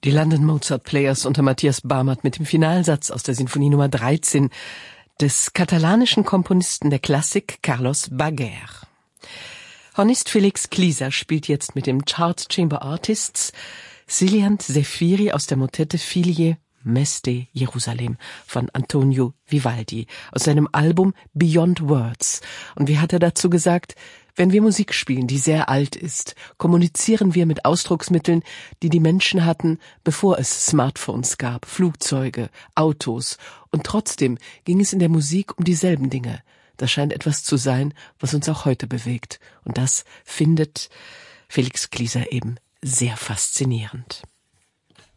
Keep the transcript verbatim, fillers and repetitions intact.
Die London Mozart Players unter Matthias Barmert mit dem Finalsatz aus der Sinfonie Nummer dreizehn des katalanischen Komponisten der Klassik Carlos Baguer. Hornist Felix Klieser spielt jetzt mit dem Chart Chamber Artists Siliant Zefiri aus der Motette Filie Meste Jerusalem von Antonio Vivaldi aus seinem Album Beyond Words. Und wie hat er dazu gesagt? Wenn wir Musik spielen, die sehr alt ist, kommunizieren wir mit Ausdrucksmitteln, die die Menschen hatten, bevor es Smartphones gab, Flugzeuge, Autos. Und trotzdem ging es in der Musik um dieselben Dinge. Das scheint etwas zu sein, was uns auch heute bewegt. Und das findet Felix Klieser eben sehr faszinierend.